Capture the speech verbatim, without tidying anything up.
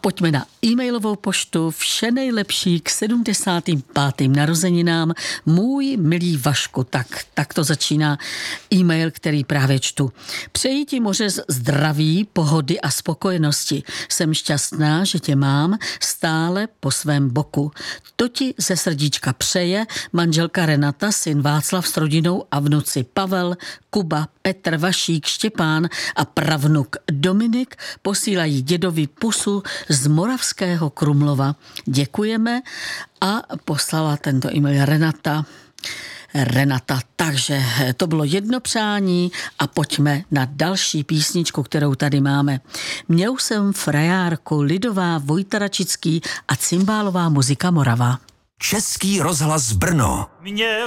pojďme na e-mailovou poštu. Vše nejlepší k sedmdesátým pátým narozeninám. Můj milý Vašku. Tak, tak to začíná e-mail, který právě čtu. Přeji ti moře zdraví, pohody a spokojenosti. Jsem šťastná, že tě mám stále po svém boku. To ti ze srdíčka přeje manželka Renata, syn Václav s rodinou a vnuci Pavel, Kuba, Petr, Vašík, Štěpán a pravnuk Dominik posílají dědovi pusu z Moravského Krumlova. Děkujeme a poslala tento e-mail Renata. Renata, takže to bylo jedno přání a pojďme na další písničku, kterou tady máme. Měl jsem frajárku, lidová, Vojta Račický a cymbálová muzika Morava. Český rozhlas Brno. Měl